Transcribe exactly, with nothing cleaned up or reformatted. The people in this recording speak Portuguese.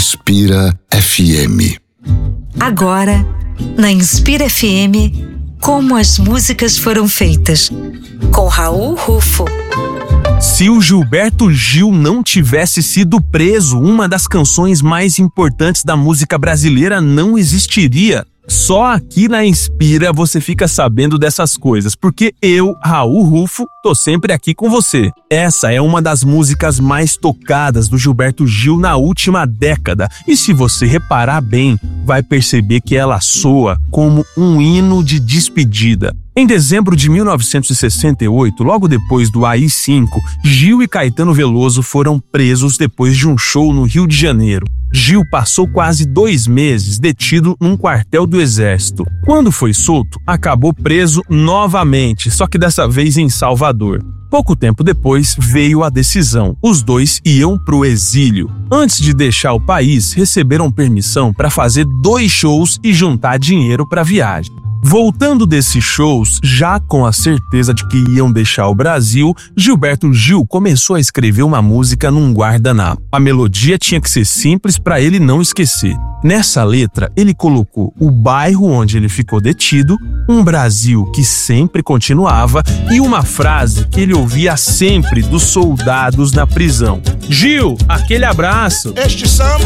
Inspira F M. Agora, na Inspira F M, Como as Músicas Foram Feitas, com Raul Rufo. Se o Gilberto Gil não tivesse sido preso, uma das canções mais importantes da música brasileira não existiria. Só aqui na Inspira você fica sabendo dessas coisas, porque eu, Raul Rufo, tô sempre aqui com você. Essa é uma das músicas mais tocadas do Gilberto Gil na última década, e se você reparar bem, vai perceber que ela soa como um hino de despedida. Em dezembro de mil novecentos e sessenta e oito, logo depois do A I cinco, Gil e Caetano Veloso foram presos depois de um show no Rio de Janeiro. Gil passou quase dois meses detido num quartel do Exército. Quando foi solto, acabou preso novamente, só que dessa vez em Salvador. Pouco tempo depois veio a decisão. Os dois iam pro exílio. Antes de deixar o país, receberam permissão para fazer dois shows e juntar dinheiro para a viagem. Voltando desses shows, já com a certeza de que iam deixar o Brasil, Gilberto Gil começou a escrever uma música num guardanapo. A melodia tinha que ser simples para ele não esquecer. Nessa letra, ele colocou o bairro onde ele ficou detido, um Brasil que sempre continuava e uma frase que ele ouvia sempre dos soldados na prisão. Gil, aquele abraço! Este samba